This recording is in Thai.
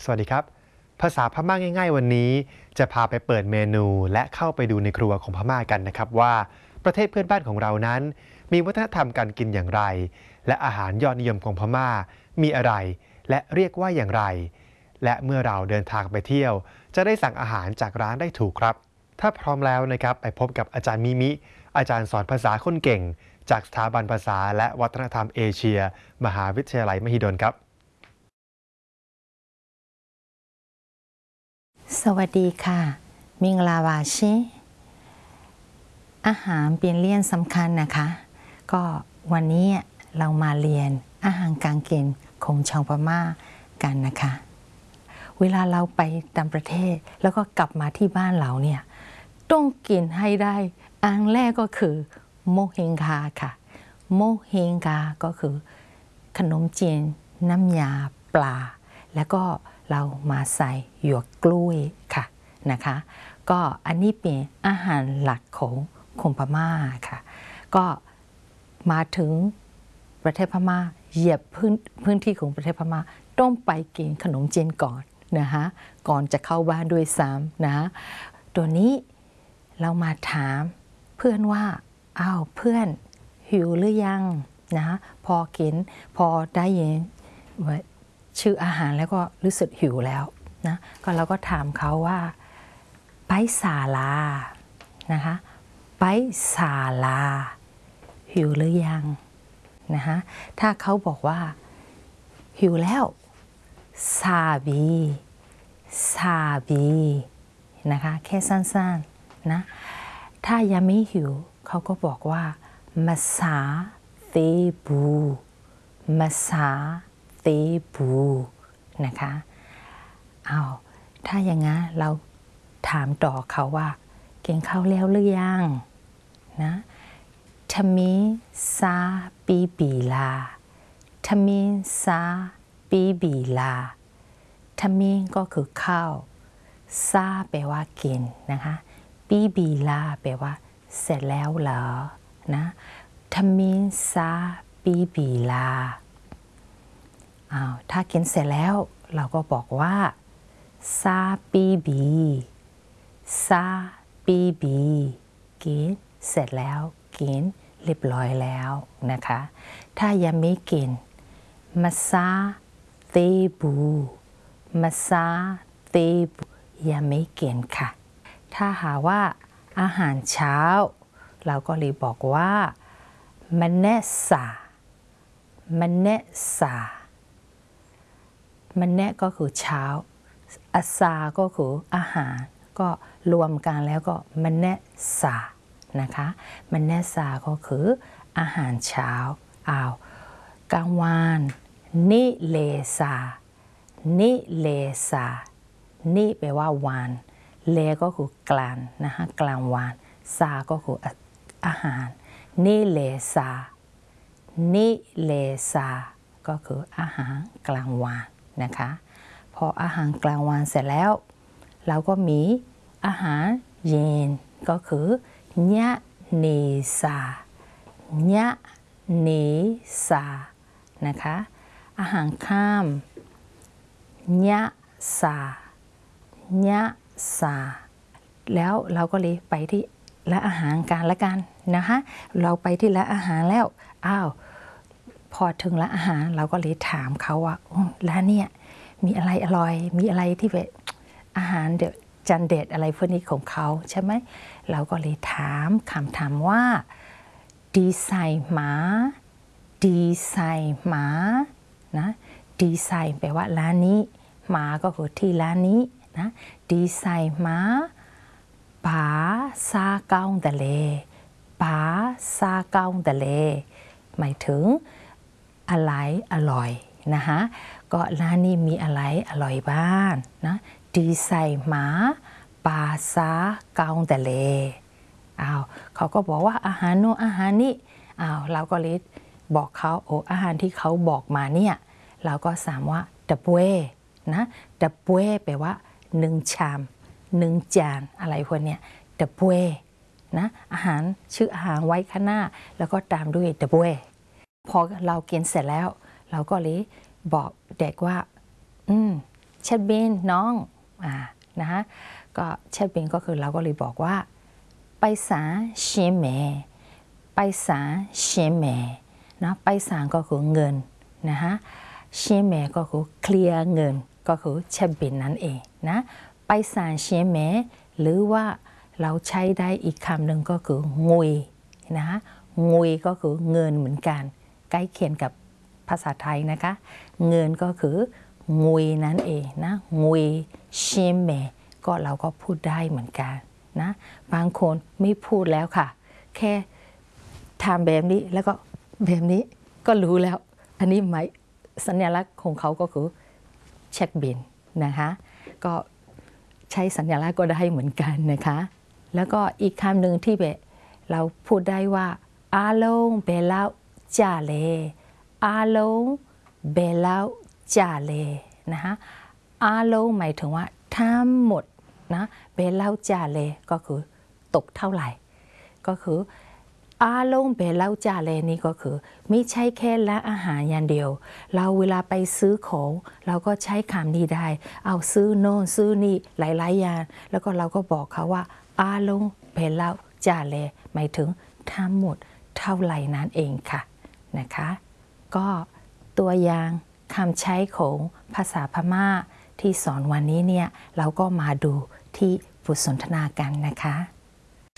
สวัสดีครับภาษาพม่าง่ายๆวันนี้จะพาไปเปิดเมนูและเข้าไปดูในครัวของพม่ากันนะครับว่าประเทศเพื่อนบ้านของเรานั้นมีวัฒนธรรมการกินอย่างไรและอาหารยอดนิยมของพม่ามีอะไรและเรียกว่าอย่างไรและเมื่อเราเดินทางไปเที่ยวจะได้สั่งอาหารจากร้านได้ถูกครับถ้าพร้อมแล้วนะครับไปพบกับอาจารย์มิมิอาจารย์สอนภาษาคนเก่งจากสถาบันภาษาและวัฒนธรรมเอเชียมหาวิทยาลัยมหิดลครับสวัสดีค่ะมิงลาวาชิอาหารเป็นเรื่องสำคัญนะคะก็วันนี้เรามาเรียนอาหารการกินของชาวพม่ากันนะคะเวลาเราไปต่างประเทศแล้วก็กลับมาที่บ้านเราเนี่ยต้องกินให้ได้อันแรกก็คือโมเฮงกาค่ะโมเฮงกาก็คือขนมจีนน้ำยาปลาแล้วก็เรามาใส่หยวกกล้วยค่ะนะคะก็อันนี้เป็นอาหารหลักของคนพม่าค่ะก็มาถึงประเทศพม่าเหยียบพื้นที่ของประเทศพม่าต้องไปกินขนมจีนก่อนนะคะก่อนจะเข้าบ้านด้วยซ้ำนะตัวนี้เรามาถามเพื่อนว่าอ้าวเพื่อนหิวหรือยังนะพอกินพอได้ยินชื่ออาหารแล้วก็รู้สึกหิวแล้วนะก็เราก็ถามเขาว่าไปศาลานะคะไปศาลาหิวหรือยังนะคะถ้าเขาบอกว่าหิวแล้วซาบีนะคะแค่สั้นๆนะถ้ายังไม่หิวเขาก็บอกว่ามาซาเตบูนะคะเอาถ้าอย่างงั้นเราถามต่อเขาว่ากินข้าวแล้วหรือยังนะทมิซาบีลาทมิซาบีลาทมิก็คือข้าวซาแปลว่ากินนะคะบีลาแปลว่าเสร็จแล้วเหรอนะทมิซาบีลาถ้ากินเสร็จแล้วเราก็บอกว่าซาบีกินเสร็จแล้วกินเรียบร้อยแล้วนะคะถ้ายังไม่กินมาซาเตบูยังไม่กินค่ะถ้าหาว่าอาหารเช้าเราก็เลยบอกว่ามันเนซามันเนะก็คือเช้าอาซาก็คืออาหารก็รวมกันแล้วก็มันเนะซานะคะมันเนะซาก็คืออาหารเช้ากลางวันนิเลซานิแปลว่าวันเลก็คือกลางนะคะกลางวันซาก็คืออาหารนิเลซาก็คืออาหารกลางวันนะคะพออาหารกลางวันเสร็จแล้วเราก็มีอาหารเย็นก็คือญะเนซานะคะอาหารค่ำญะซาแล้วเราก็เลยไปที่ร้านอาหารกันละกันนะคะเราไปที่ร้านอาหารแล้วพอถึงร้านอาหารเราก็เลยถามเขาว่าร้านเนี่ยมีอะไรอร่อยมีอะไรที่เป็นอาหารจานเด็ดอะไรพวกนี้ของเขาใช่ไหมเราก็เลยถามคำถามว่าดีไซน์หมานะดีไซน์แปลว่าร้านนี้หมาก็คือที่ร้านนี้นะดีไซน์หมาปาซาเกาทะเลหมายถึงอะไรอร่อยนะคะก็ร้านนี้มีอะไรอร่อยบ้างนะดีไซน์หมาปาซาเกาทะเลเขาก็บอกว่าอาหารโน้นอาหารนี้เราก็เลยบอกเขาอาหารที่เขาบอกมาเนี่ยเราก็สามว่าดับเบ้นะดับเบ้แปลว่า1 ชาม1 จานอะไรพวกเนี้ยดับเบ้นะอาหารชื่ออาหารไว้ข้างหน้าแล้วก็ตามด้วยดับเบ้พอเรากินเสร็จแล้วเราก็เลยบอกเด็กว่าเช็ดบินน้องนะฮะก็เช็ดบินก็คือเราก็เลยบอกว่าไปศาลเชียงใหม่ไปศาลเชียงใหม่นะไปศาลก็คือเงินนะฮะเชียงใหม่ก็คือเคลียร์เงินก็คือเช็ดบินนั่นเองนะไปศาลเชียงใหม่หรือว่าเราใช้ได้อีกคำหนึ่งก็คืองุยนะฮะงุยก็คือเงินเหมือนกันใกล้เคียงกับภาษาไทยนะคะเงินก็คืองุยนั่นเองนะงุยเชียงใหม่ก็เราก็พูดได้เหมือนกันนะบางคนไม่พูดแล้วค่ะแค่ทำแบบนี้แล้วก็แบบนี้ก็รู้แล้วอันนี้หมายสัญลักษณ์ของเขาก็คือเช็คบินนะคะก็ใช้สัญลักษณ์ก็ได้เหมือนกันนะคะแล้วก็อีกคำหนึ่งที่เราพูดได้ว่าอาลงเบลาจ่าเลอาลงเบลาจ่าเลนะคะอาลงหมายถึงว่าทั้งหมดนะเบลาจ่าเลก็คือตกเท่าไหร่ก็คืออาลงเบลาจ่าเลนี่ก็คือไม่ใช่แค่ร้านอาหารอย่างเดียวเราเวลาไปซื้อของเราก็ใช้คำนี้ได้เอาซื้อโน่นซื้อนี่หลายๆอย่างแล้วก็เราก็บอกเขาว่าอาลงเบลาจ่าเลหมายถึงทั้งหมดเท่าไหร่นั่นเองค่ะนะคะก็ตัวอย่างคำใช้ของภาษาพม่าที่สอนวันนี้เนี่ยเราก็มาดูที่บทสนทนากันนะคะ